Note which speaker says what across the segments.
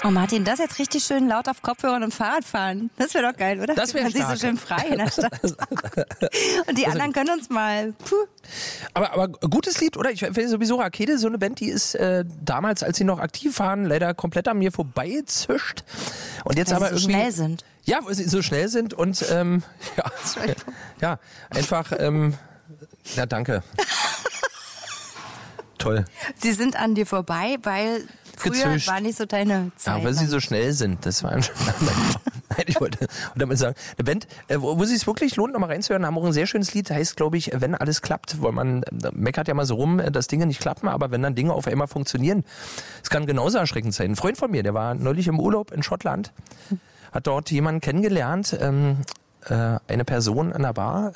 Speaker 1: Oh Martin, das jetzt richtig schön laut auf Kopfhörern und Fahrrad fahren. Das wäre doch geil, oder?
Speaker 2: Das wäre
Speaker 1: Man sieht
Speaker 2: stark.
Speaker 1: so schön frei in der Stadt. Und die anderen können uns mal...
Speaker 2: Aber gutes Lied, oder? Ich finde sowieso Rakete, so eine Band, die ist damals, als sie noch aktiv waren, leider komplett an mir vorbeizischt. Und jetzt
Speaker 1: Weil
Speaker 2: aber
Speaker 1: sie so
Speaker 2: irgendwie...
Speaker 1: schnell sind.
Speaker 2: Ja, weil sie so schnell sind und ja, einfach, ja, danke. Toll.
Speaker 1: Sie sind an dir vorbei, weil früher
Speaker 2: Gezischt.
Speaker 1: war nicht so deine Zeit.
Speaker 2: Ja, weil sie so schnell sind. Das war schon. Nein, ich wollte damit sagen, eine Band, wo es sich wirklich lohnt, nochmal reinzuhören, haben auch ein sehr schönes Lied, heißt, glaube ich, Wenn alles klappt, weil man meckert ja mal so rum, dass Dinge nicht klappen, aber wenn dann Dinge auf einmal funktionieren, es kann genauso erschreckend sein. Ein Freund von mir, der war neulich im Urlaub in Schottland, hat dort jemanden kennengelernt, eine Person an der Bar,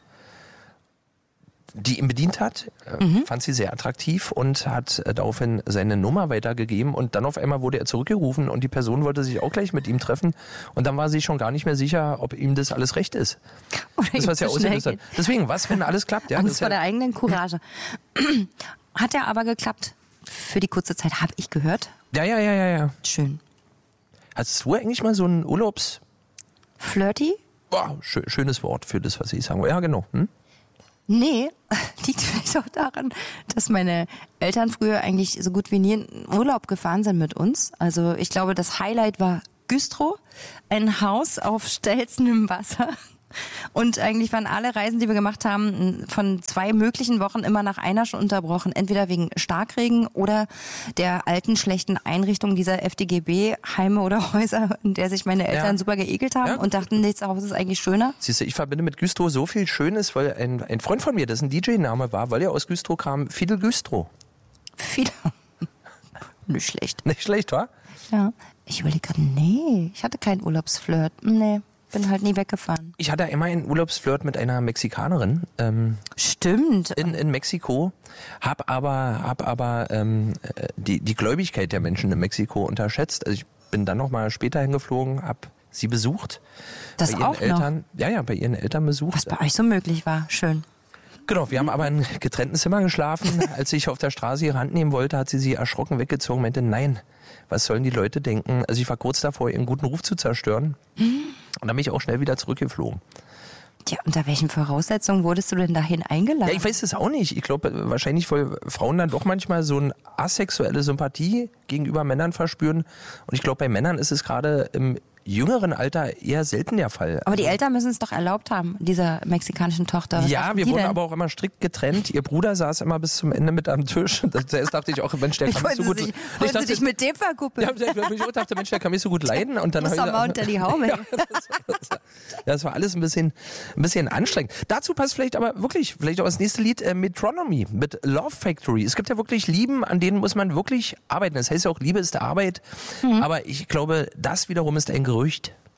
Speaker 2: die ihn bedient hat, fand sie sehr attraktiv und hat daraufhin seine Nummer weitergegeben und dann auf einmal wurde er zurückgerufen und die Person wollte sich auch gleich mit ihm treffen und dann war sie schon gar nicht mehr sicher, ob ihm das alles recht ist.
Speaker 1: Oder
Speaker 2: Das was ja ausgelöst hat. Deswegen, was, wenn alles klappt? Ja,
Speaker 1: Angst
Speaker 2: das ist
Speaker 1: vor
Speaker 2: ja,
Speaker 1: der eigenen Courage. Hat ja aber geklappt. Für die kurze Zeit habe ich gehört.
Speaker 2: ja.
Speaker 1: Schön.
Speaker 2: Hast du eigentlich mal so ein
Speaker 1: Flirty?
Speaker 2: schönes Wort für das, was ich sagen wollte? Ja, genau.
Speaker 1: Nee, liegt vielleicht auch daran, dass meine Eltern früher eigentlich so gut wie nie in Urlaub gefahren sind mit uns. Also ich glaube, das Highlight war Güstrow, ein Haus auf stelzendem Wasser. Und eigentlich waren alle Reisen, die wir gemacht haben, von 2 möglichen Wochen immer nach einer schon unterbrochen. Entweder wegen Starkregen oder der alten, schlechten Einrichtung dieser FDGB-Heime oder Häuser, in der sich meine Eltern super geekelt haben und dachten, nee, das Haus ist eigentlich schöner.
Speaker 2: Siehst du, ich verbinde mit Güstrow so viel Schönes, weil ein Freund von mir, das ein DJ-Name war, weil er aus Güstrow kam, Fidel Güstrow.
Speaker 1: Viele. Nicht schlecht.
Speaker 2: Nicht schlecht, wa?
Speaker 1: Ja. Ich überlege gerade, nee, ich hatte keinen Urlaubsflirt. Nee, bin halt nie weggefahren.
Speaker 2: Ich hatte einmal einen Urlaubsflirt mit einer Mexikanerin.
Speaker 1: Stimmt.
Speaker 2: In Mexiko, hab aber die Gläubigkeit der Menschen in Mexiko unterschätzt. Also ich bin dann noch mal später hingeflogen, hab sie besucht.
Speaker 1: Das
Speaker 2: bei ihren
Speaker 1: auch
Speaker 2: Eltern, noch? Ja, bei ihren Eltern besucht.
Speaker 1: Was bei euch so möglich war. Schön.
Speaker 2: Genau, wir haben aber in getrennten Zimmern geschlafen. Als ich auf der Straße ihre Hand nehmen wollte, hat sie erschrocken weggezogen, meinte, nein, was sollen die Leute denken? Also ich war kurz davor, ihren guten Ruf zu zerstören. Und dann bin ich auch schnell wieder zurückgeflogen.
Speaker 1: Tja, unter welchen Voraussetzungen wurdest du denn dahin eingeladen?
Speaker 2: Ja, ich weiß es auch nicht. Ich glaube, wahrscheinlich, weil Frauen dann doch manchmal so eine asexuelle Sympathie gegenüber Männern verspüren. Und ich glaube, bei Männern ist es gerade im jüngeren Alter eher selten der Fall.
Speaker 1: Aber die Eltern müssen es doch erlaubt haben, dieser mexikanischen Tochter. Was
Speaker 2: Ja, wir wurden aber auch immer strikt getrennt. Ihr Bruder saß immer bis zum Ende mit am Tisch. Zuerst dachte ich auch, Mensch, der kann mich so gut...
Speaker 1: Wollen Sie dich mit dem verkuppeln?
Speaker 2: Ja, ich dachte, Mensch, der kann mich so gut leiden. Und dann
Speaker 1: muss doch mal unter die Haube.
Speaker 2: Ja, das war alles ein bisschen anstrengend. Dazu passt vielleicht aber wirklich, vielleicht auch das nächste Lied, Metronomy mit Love Factory. Es gibt ja wirklich Lieben, an denen muss man wirklich arbeiten. Das heißt ja auch, Liebe ist Arbeit. Aber ich glaube, das wiederum ist ein Gerücht.